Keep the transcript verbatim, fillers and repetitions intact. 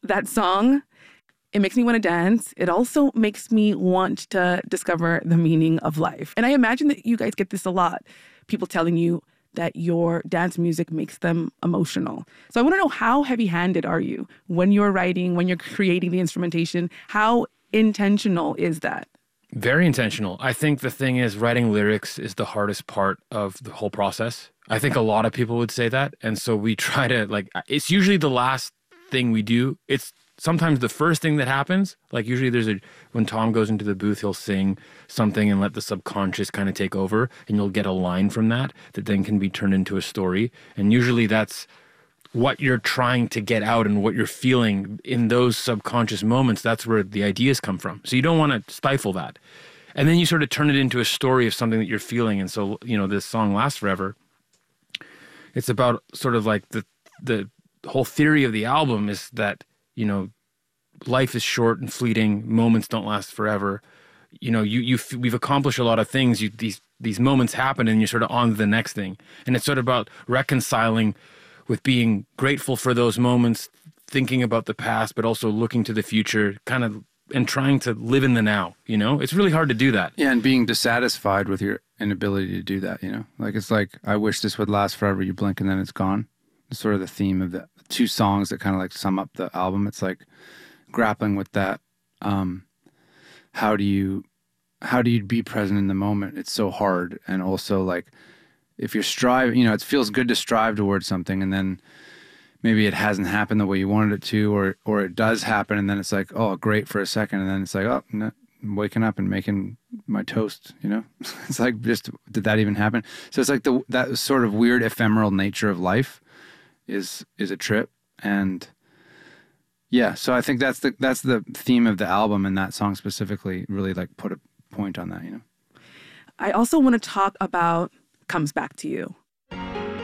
that song, it makes me want to dance. It also makes me want to discover the meaning of life. And I imagine that you guys get this a lot. People telling you that your dance music makes them emotional. So I want to know, how heavy-handed are you when you're writing, when you're creating the instrumentation? How intentional is that? Very intentional. I think the thing is, writing lyrics is the hardest part of the whole process. I think a lot of people would say that. And so we try to, like, it's usually the last thing we do. It's sometimes the first thing that happens. Like, usually there's a, when Tom goes into the booth, he'll sing something and let the subconscious kind of take over, and you'll get a line from that that then can be turned into a story. And usually that's what you're trying to get out and what you're feeling in those subconscious moments. That's where the ideas come from. So you don't want to stifle that. And then you sort of turn it into a story of something that you're feeling. And so, you know, this song Lasts Forever, it's about sort of like the the whole theory of the album is that, you know, life is short and fleeting. Moments don't last forever. You know, you you we've accomplished a lot of things. You, these these moments happen, and you're sort of on to the next thing. And it's sort of about reconciling with being grateful for those moments, thinking about the past, but also looking to the future, kind of, and trying to live in the now. You know, it's really hard to do that. Yeah, and being dissatisfied with your inability to do that. You know, like it's like, I wish this would last forever. You blink and then it's gone. It's sort of the theme of the two songs that kind of like sum up the album. It's like grappling with that. Um, how do you, how do you be present in the moment? It's so hard. And also, like, if you're striving, you know, it feels good to strive towards something, and then maybe it hasn't happened the way you wanted it to, or or it does happen, and then it's like, oh, great for a second, and then it's like, oh, no, I'm waking up and making my toast, you know? It's like, just, did that even happen? So it's like the that sort of weird ephemeral nature of life is is a trip. And yeah, so I think that's the that's the theme of the album, and that song specifically really like put a point on that, you know? I also want to talk about Comes Back to You.